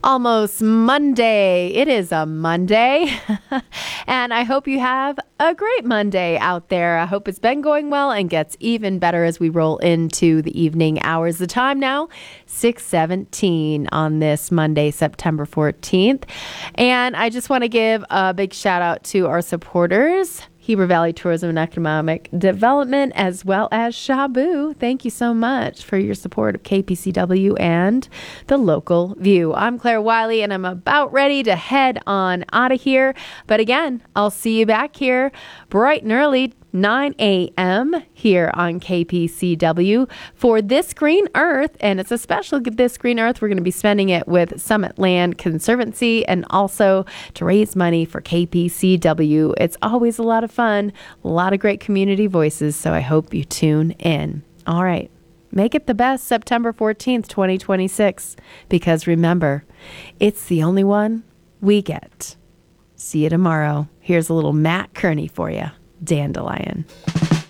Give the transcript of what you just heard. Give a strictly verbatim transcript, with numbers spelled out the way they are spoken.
almost Monday. It is a Monday. And I hope you have a great Monday out there. I hope it's been going well and gets even better as we roll into the evening hours. The time now, six seventeen on this Monday, September fourteenth. And I just want to give a big shout out to our supporters, Heber Valley Tourism and Economic Development, as well as Shabu. Thank you so much for your support of K P C W and the Local View. I'm Claire Wiley, and I'm about ready to head on out of here. But again, I'll see you back here bright and early, nine a.m. here on K P C W for This Green Earth. And it's a special This Green Earth. We're going to be spending it with Summit Land Conservancy and also to raise money for K P C W. It's always a lot of fun, a lot of great community voices. So I hope you tune in. All right. Make it the best September fourteenth, twenty twenty-six, because remember, it's the only one we get. See you tomorrow. Here's a little Matt Kearney for you. Dandelion.